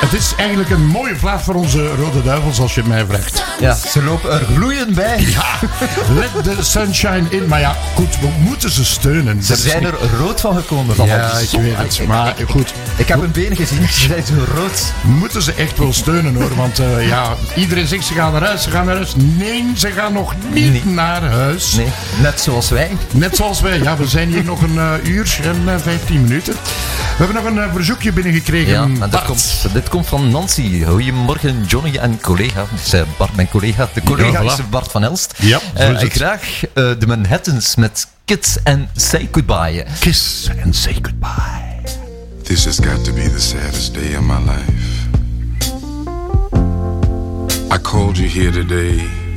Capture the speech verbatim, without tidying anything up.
Het is eigenlijk een mooie plaat voor onze Rode Duivels, als je het mij vraagt. Ja, ze lopen er gloeiend bij. Ja, let the sunshine in. Maar ja, goed, we moeten ze steunen. Ze zijn er rood van gekomen. Van ja, ik weet het. Maar goed. Ik heb hun benen gezien. Ze zijn zo rood. Moeten ze echt wel steunen, hoor. Want uh, ja, iedereen zegt ze gaan naar huis, ze gaan naar huis. Nee, ze gaan nog niet nee. naar huis. Nee, net zoals wij. Net zoals wij. Ja, we zijn hier nog een uh, uur en uh, vijftien minuten. We hebben nog een uh, verzoekje binnengekregen. Ja, en dit komt, dit komt van Nancy. Goedemorgen, Johnny en collega. Dus Bart, mijn collega. De collega ja, voilà. is Bart van Elst. Ja, zo is uh, graag uh, de Manhattans met Kiss and Say Goodbye. Kiss and Say Goodbye. This has got to be the saddest day of my life. I called you here today